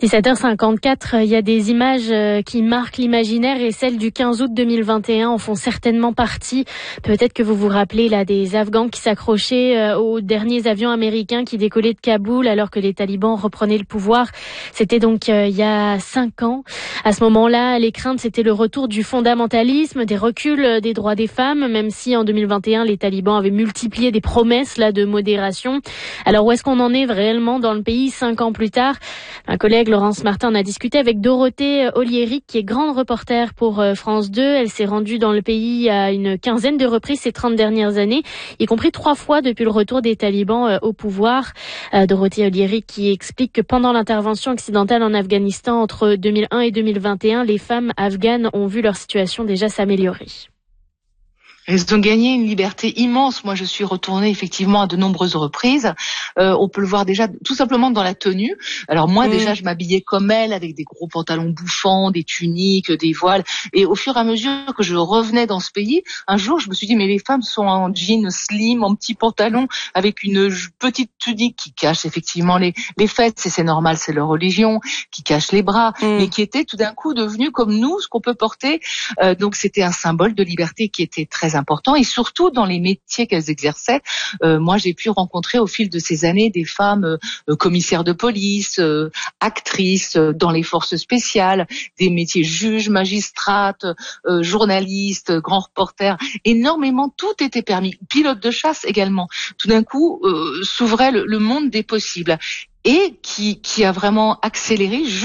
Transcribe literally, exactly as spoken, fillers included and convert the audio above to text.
dix-sept heures cinquante-quatre, il y a des images qui marquent l'imaginaire et celles du quinze août deux mille vingt et un en font certainement partie. Peut-être que vous vous rappelez là des Afghans qui s'accrochaient aux derniers avions américains qui décollaient de Kaboul alors que les talibans reprenaient le pouvoir. C'était donc euh, il y a cinq ans. À ce moment-là, les craintes, c'était le retour du fondamentalisme, des reculs des droits des femmes, même si en deux mille vingt et un, les talibans avaient multiplié des promesses là de modération. Alors où est-ce qu'on en est réellement dans le pays cinq ans plus tard? Un collègue, Laurence Martin, en a discuté avec Dorothée Oliéric, qui est grande reporter pour France deux. Elle s'est rendue dans le pays à une quinzaine de reprises ces trente dernières années, y compris trois fois depuis le retour des talibans au pouvoir. Dorothée Oliéric qui explique que pendant l'intervention occidentale en Afghanistan entre deux mille un et deux mille vingt et un, les femmes afghanes ont vu leur situation déjà s'améliorer. Elles ont gagné une liberté immense. Moi, je suis retournée effectivement à de nombreuses reprises. Euh, on peut le voir déjà tout simplement dans la tenue. Alors moi, mmh. déjà, je m'habillais comme elles, avec des gros pantalons bouffants, des tuniques, des voiles. Et au fur et à mesure que je revenais dans ce pays, un jour, je me suis dit, mais les femmes sont en jean slim, en petits pantalons, avec une petite tunique qui cache effectivement les, les fesses, et c'est normal, c'est leur religion, qui cache les bras, mmh. mais qui était tout d'un coup devenu comme nous, ce qu'on peut porter. Euh, donc c'était un symbole de liberté qui était très important, et surtout dans les métiers qu'elles exerçaient. Euh, moi, j'ai pu rencontrer au fil de ces années des femmes euh, commissaires de police, euh, actrices euh, dans les forces spéciales, des métiers juges, magistrates, euh, journalistes, grands reporters. Énormément, tout était permis. Pilote de chasse également. Tout d'un coup, euh, s'ouvrait le, le monde des possibles, et qui, qui a vraiment accéléré